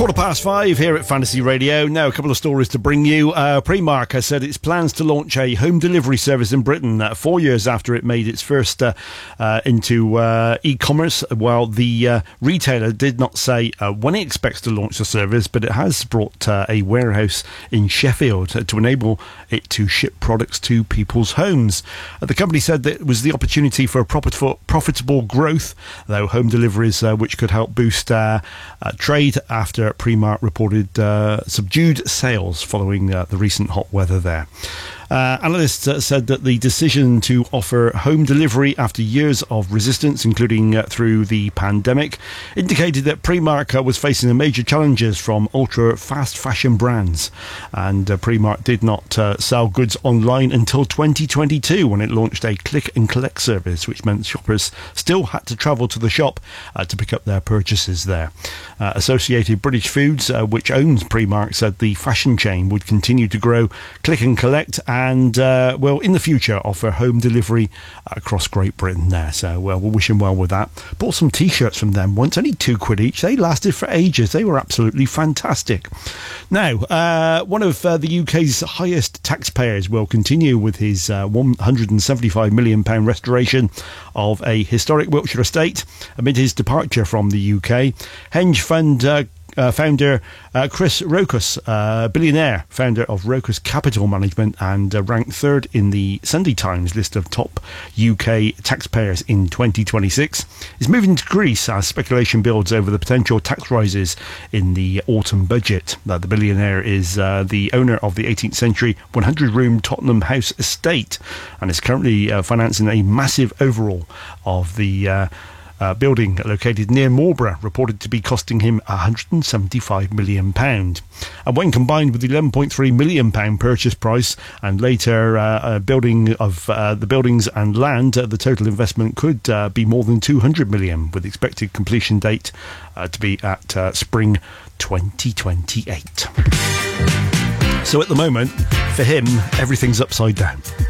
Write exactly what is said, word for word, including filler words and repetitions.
Quarter past five here at Fantasy Radio. Now, a couple of stories to bring you. Uh, Primark has said its plans to launch a home delivery service in Britain uh, four years after it made its first uh, uh, into uh, e-commerce. While the uh, retailer did not say uh, when it expects to launch the service, but it has brought uh, a warehouse in Sheffield to enable it to ship products to people's homes. Uh, the company said that it was the opportunity for profitable, profitable growth, though home deliveries uh, which could help boost uh, uh, trade after Primark reported uh, subdued sales following uh, the recent hot weather there. Uh, analysts uh, said that the decision to offer home delivery after years of resistance, including uh, through the pandemic, indicated that Primark uh, was facing major challenges from ultra-fast fashion brands. And uh, Primark did not uh, sell goods online until twenty twenty-two, when it launched a click-and-collect service, which meant shoppers still had to travel to the shop uh, to pick up their purchases there. Uh, Associated British Foods, uh, which owns Primark, said the fashion chain would continue to grow click-and-collect and uh, will in the future offer home delivery across Great Britain there. So well, we'll wish him well with that. Bought some t-shirts from them once, only two quid each. They lasted for ages. They were absolutely fantastic. Now, uh, one of uh, the U K's highest taxpayers will continue with his uh, one hundred seventy-five million pounds restoration of a historic Wiltshire estate amid his departure from the U K. Henge fund uh, Uh, founder uh, Chris Rokas, uh, billionaire founder of Rokas Capital Management, and uh, ranked third in the Sunday Times list of top U K taxpayers in twenty twenty-six, is moving to Greece as speculation builds over the potential tax rises in the autumn budget. Uh, the billionaire is uh, the owner of the eighteenth century one hundred room Tottenham House estate and is currently uh, financing a massive overhaul of the uh, Uh, building located near Marlborough, reported to be costing him one hundred seventy-five million pounds. And when combined with the eleven point three million pounds purchase price and later uh, uh, building of uh, the buildings and land, uh, the total investment could uh, be more than two hundred million pounds, with expected completion date uh, to be at uh, spring twenty twenty-eight. So at the moment, for him, everything's upside down.